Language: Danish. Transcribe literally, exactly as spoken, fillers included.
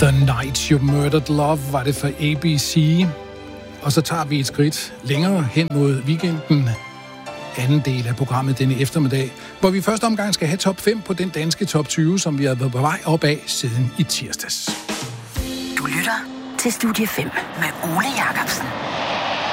The Night You Murdered Love var det for A B C. Og så tager vi et skridt længere hen mod weekenden. Anden del af programmet denne eftermiddag, hvor vi første omgang skal have top fem på den danske top tyve, som vi har været på vej op af siden i tirsdags. Du lytter til Studie fem med Ole Jacobsen.